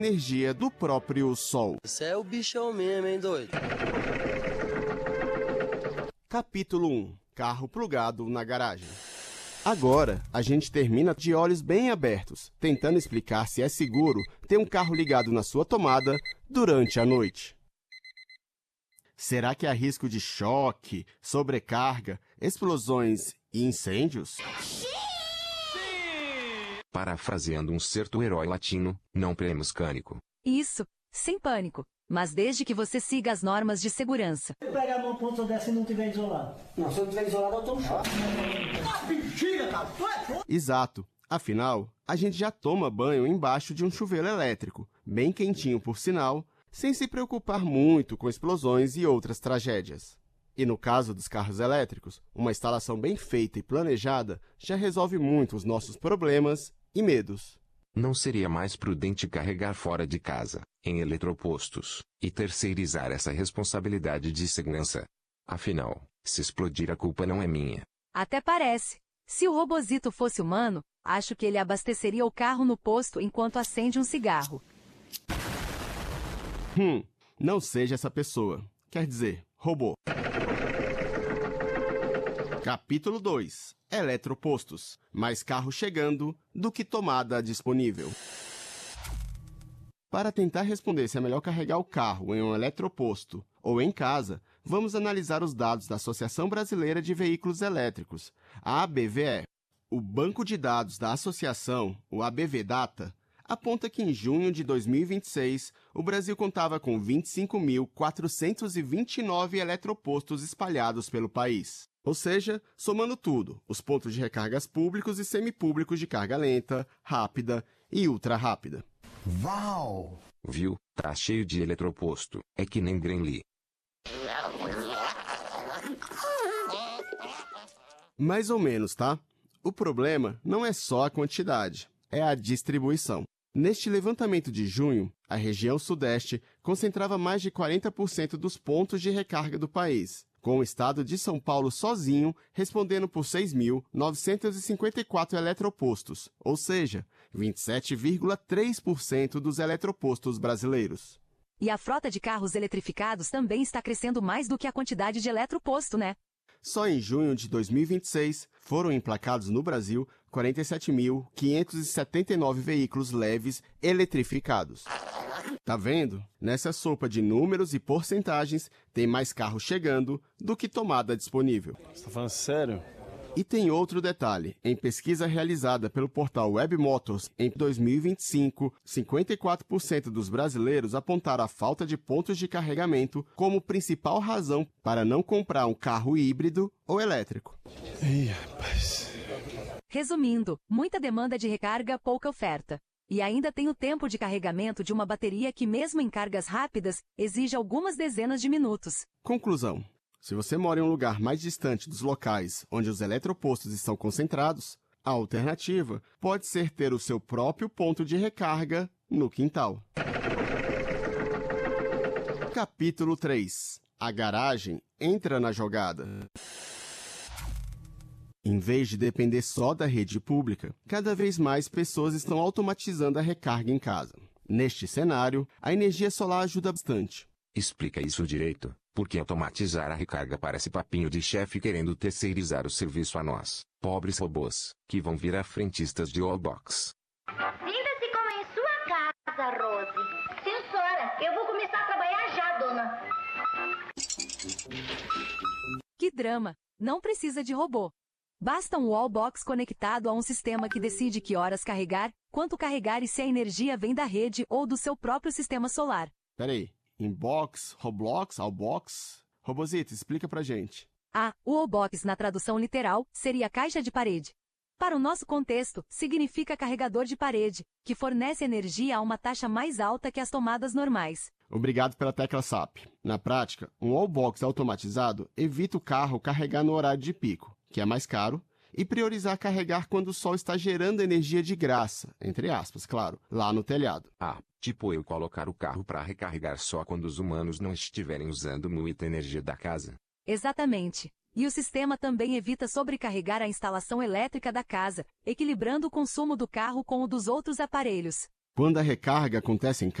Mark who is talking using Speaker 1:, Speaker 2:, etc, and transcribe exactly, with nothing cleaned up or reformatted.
Speaker 1: energia do próprio Sol.
Speaker 2: Você é o bichão mesmo, hein, doido?
Speaker 1: Capítulo um. Carro plugado na garagem. Agora, a gente termina de olhos bem abertos, tentando explicar se é seguro ter um carro ligado na sua tomada durante a noite. Será que há risco de choque, sobrecarga, explosões e incêndios?
Speaker 3: Parafraseando um certo herói latino, não pré-mecânico.
Speaker 4: Isso, sem pânico, mas desde que você siga as normas de segurança.
Speaker 5: Pegar numa ponta dessa e não tiver isolado. Não, se eu tiver isolado, eu tô no choque. Ah, mentira, cara!
Speaker 1: Exato. Afinal, a gente já toma banho embaixo de um chuveiro elétrico, bem quentinho por sinal, sem se preocupar muito com explosões e outras tragédias. E no caso dos carros elétricos, uma instalação bem feita e planejada já resolve muito os nossos problemas e medos.
Speaker 3: Não seria mais prudente carregar fora de casa, em eletropostos, e terceirizar essa responsabilidade de segurança? Afinal, se explodir a culpa não é minha.
Speaker 4: Até parece. Se o robozito fosse humano, acho que ele abasteceria o carro no posto enquanto acende um cigarro.
Speaker 1: Hum, não seja essa pessoa. Quer dizer, robô. Capítulo dois. Eletropostos. Mais carro chegando do que tomada disponível. Para tentar responder se é melhor carregar o carro em um eletroposto ou em casa, vamos analisar os dados da Associação Brasileira de Veículos Elétricos, a A B V E. O banco de dados da associação, o A B V Data, aponta que em junho de dois mil e vinte e seis, o Brasil contava com vinte e cinco mil quatrocentos e vinte e nove eletropostos espalhados pelo país. Ou seja, somando tudo, os pontos de recargas públicos e semipúblicos de carga lenta, rápida e ultra rápida.
Speaker 5: Uau!
Speaker 3: Viu? Tá cheio de eletroposto. É que nem Gremlin.
Speaker 1: Mais ou menos, tá? O problema não é só a quantidade, é a distribuição. Neste levantamento de junho, a região sudeste concentrava mais de quarenta por cento dos pontos de recarga do país, com o estado de São Paulo sozinho respondendo por seis mil novecentos e cinquenta e quatro eletropostos, ou seja, vinte e sete vírgula três por cento dos eletropostos brasileiros.
Speaker 4: E a frota de carros eletrificados também está crescendo mais do que a quantidade de eletroposto, né?
Speaker 1: Só em junho de dois mil e vinte e seis foram emplacados no Brasil quarenta e sete mil quinhentos e setenta e nove veículos leves eletrificados. Tá vendo? Nessa sopa de números e porcentagens, tem mais carro chegando do que tomada disponível.
Speaker 6: Você tá falando sério?
Speaker 1: E tem outro detalhe. Em pesquisa realizada pelo portal Web Motors, em dois mil e vinte e cinco, cinquenta e quatro por cento dos brasileiros apontaram a falta de pontos de carregamento como principal razão para não comprar um carro híbrido ou elétrico.
Speaker 6: Ih, rapaz.
Speaker 4: Resumindo, muita demanda de recarga, pouca oferta. E ainda tem o tempo de carregamento de uma bateria que, mesmo em cargas rápidas, exige algumas dezenas de minutos.
Speaker 1: Conclusão. Se você mora em um lugar mais distante dos locais onde os eletropostos estão concentrados, a alternativa pode ser ter o seu próprio ponto de recarga no quintal. Capítulo três. A garagem entra na jogada. Em vez de depender só da rede pública, cada vez mais pessoas estão automatizando a recarga em casa. Neste cenário, a energia solar ajuda bastante.
Speaker 3: Explica isso direito, porque automatizar a recarga parece papinho de chefe querendo terceirizar o serviço a nós, pobres robôs, que vão virar frentistas de wallbox.
Speaker 7: Sinta-se como em sua casa, Rose. Sim, senhora. Eu vou começar a trabalhar já, dona.
Speaker 4: Que drama! Não precisa de robô. Basta um wallbox conectado a um sistema que decide que horas carregar, quanto carregar e se a energia vem da rede ou do seu próprio sistema solar.
Speaker 1: Peraí, inbox, Roblox, Allbox? Robozito, explica pra gente.
Speaker 4: Ah, o wallbox na tradução literal seria caixa de parede. Para o nosso contexto, significa carregador de parede, que fornece energia a uma taxa mais alta que as tomadas normais.
Speaker 1: Obrigado pela tecla S A P. Na prática, um wallbox automatizado evita o carro carregar no horário de pico, que é mais caro, e priorizar carregar quando o sol está gerando energia de graça, entre aspas, claro, lá no telhado.
Speaker 3: Ah, tipo eu colocar o carro para recarregar só quando os humanos não estiverem usando muita energia da casa.
Speaker 4: Exatamente. E o sistema também evita sobrecarregar a instalação elétrica da casa, equilibrando o consumo do carro com o dos outros aparelhos.
Speaker 1: Quando a recarga acontece em